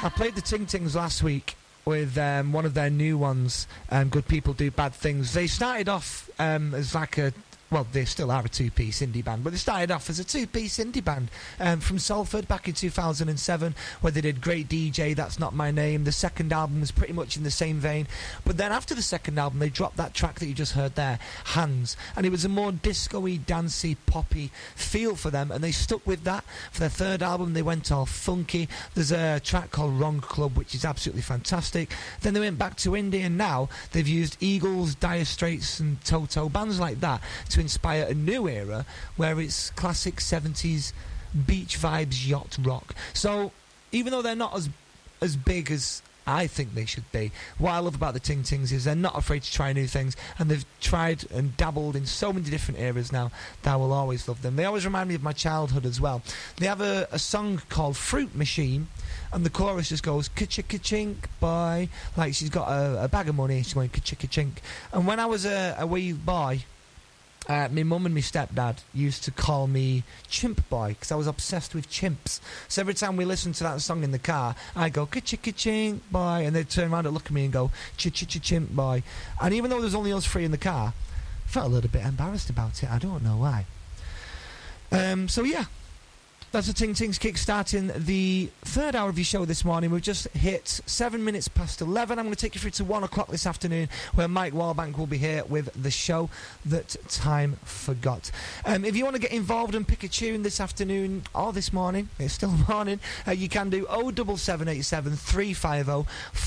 I played the Ting Tings last week with one of their new ones, Good People Do Bad Things. They started off as like a... Well, they still are a two-piece indie band, but they started off as a two-piece indie band from Salford back in 2007, where they did Great DJ, That's Not My Name. The second album was pretty much in the same vein. But then after the second album, they dropped that track that you just heard there, Hands. And it was a more disco-y, dancey, poppy feel for them, and they stuck with that. For their third album, they went all funky. There's a track called Wrong Club, which is absolutely fantastic. Then they went back to indie, and now they've used Eagles, Dire Straits, and Toto, bands like that, to inspire a new era where it's classic 70s beach vibes yacht rock. So even though they're not as big as I think they should be, what I love about the Ting Tings is they're not afraid to try new things, and they've tried and dabbled in so many different eras now that I will always love them. They always remind me of my childhood as well. They have a song called Fruit Machine, and the chorus just goes ka-chicka-chink boy, like she's got a bag of money, she's going ka-chicka-chink. And when I was a wee boy, my mum and my stepdad used to call me Chimp Boy because I was obsessed with chimps. So every time we listened to that song in the car, I'd go ka-chicka-chink boy, and they'd turn around and look at me and go ch-ch-ch-chimp boy. And even though there was only us three in the car, I felt a little bit embarrassed about it. I don't know why. So yeah, that's the Ting Tings kick-starting the third hour of your show this morning. We've just hit 7 minutes past 11. I'm going to take you through to 1 o'clock this afternoon, where Mike Warbank will be here with the show that time forgot. If you want to get involved and pick a tune this afternoon or this morning, it's still morning, you can do 07787 350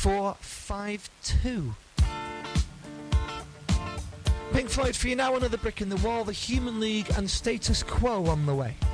452. Pink Floyd for you now, another brick in the wall, the Human League and Status Quo on the way.